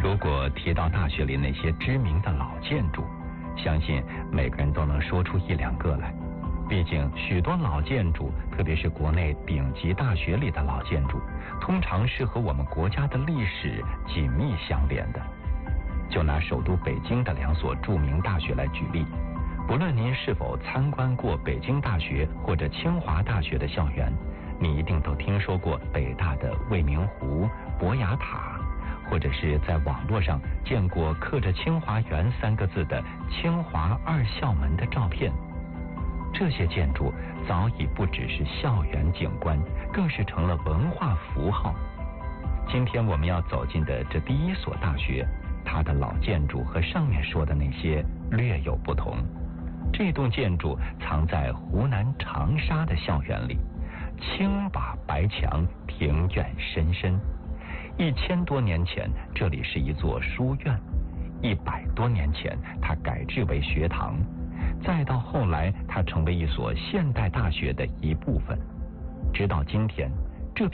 如果提到大学里那些知名的老建筑，相信每个人都能说出一两个来。毕竟许多老建筑，特别是国内顶级大学里的老建筑，通常是和我们国家的历史紧密相连的。就拿首都北京的2所著名大学来举例，不论您是否参观过北京大学或者清华大学的校园，你一定都听说过北大的未名湖、博雅塔，或者是在网络上见过刻着清华园3个字的清华2校门的照片。这些建筑早已不只是校园景观，更是成了文化符号。今天我们要走进的这第1所大学，它的老建筑和上面说的那些略有不同。这栋建筑藏在湖南长沙的校园里，青瓦白墙，庭院深深。1000多年前，这里是一座书院；100多年前，它改制为学堂；再到后来，它成为一所现代大学的一部分。直到今天，